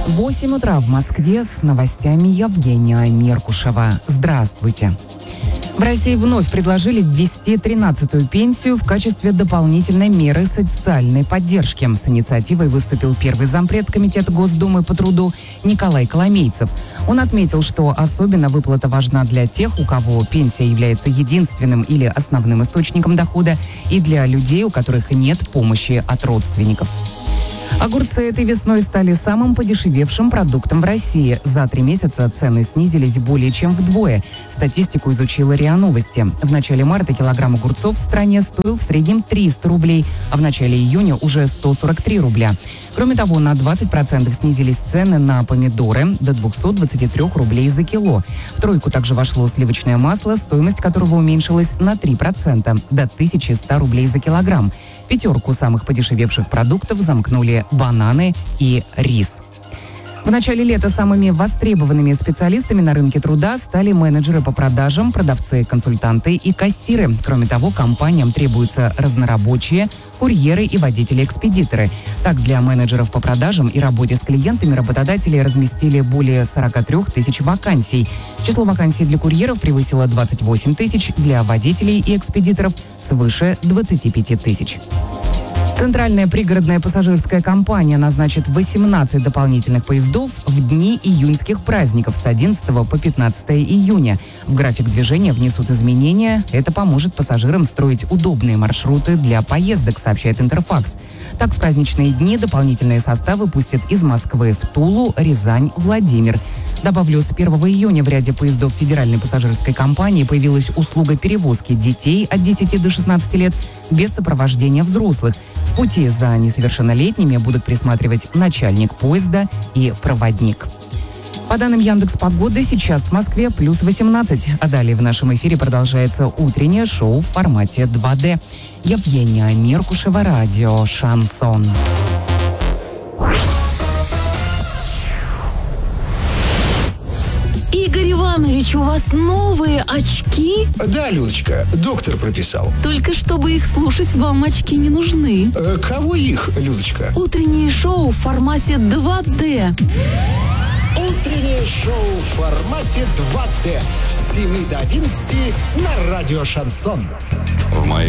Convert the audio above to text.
8 утра в Москве, с новостями Евгения Меркушева. Здравствуйте. В России вновь предложили ввести 13-ю пенсию в качестве дополнительной меры социальной поддержки. С инициативой выступил первый зампред Комитета Госдумы по труду Николай Коломейцев. Он отметил, что особенно выплата важна для тех, у кого пенсия является единственным или основным источником дохода, и для людей, у которых нет помощи от родственников. Огурцы этой весной стали самым подешевевшим продуктом в России. За 3 месяца цены снизились более чем вдвое. Статистику изучила РИА Новости. В начале марта килограмм огурцов в стране стоил в среднем 300 рублей, а в начале июня уже 143 рубля. Кроме того, на 20% снизились цены на помидоры до 223 рублей за кило. В тройку также вошло сливочное масло, стоимость которого уменьшилась на 3%, до 1100 рублей за килограмм. В пятерку самых подешевевших продуктов замкнули бананы и рис. В начале лета самыми востребованными специалистами на рынке труда стали менеджеры по продажам, продавцы, консультанты и кассиры. Кроме того, компаниям требуются разнорабочие, курьеры и водители-экспедиторы. Так, для менеджеров по продажам и работе с клиентами работодатели разместили более 43 тысяч вакансий. Число вакансий для курьеров превысило 28 тысяч, для водителей и экспедиторов свыше 25 тысяч. Центральная пригородная пассажирская компания назначит 18 дополнительных поездов в дни июньских праздников с 11 по 15 июня. В график движения внесут изменения. Это поможет пассажирам строить удобные маршруты для поездок, сообщает Интерфакс. Так, в праздничные дни дополнительные составы пустят из Москвы в Тулу, Рязань, Владимир. Добавлю, с 1 июня в ряде поездов Федеральной пассажирской компании появилась услуга перевозки детей от 10 до 16 лет без сопровождения взрослых. В пути за несовершеннолетними будут присматривать начальник поезда и проводник. По данным Яндекс.Погоды, сейчас в Москве плюс 18. А далее в нашем эфире продолжается утреннее шоу в формате 2D. Евгения Меркушева, радио «Шансон». Игорь Иванович, у вас новые очки? Да, Людочка, доктор прописал. Только чтобы их слушать, вам очки не нужны. Кого их, Людочка? Утреннее шоу в формате 2D. Утреннее шоу в формате 2D с 7 до 11 на радио «Шансон». В моей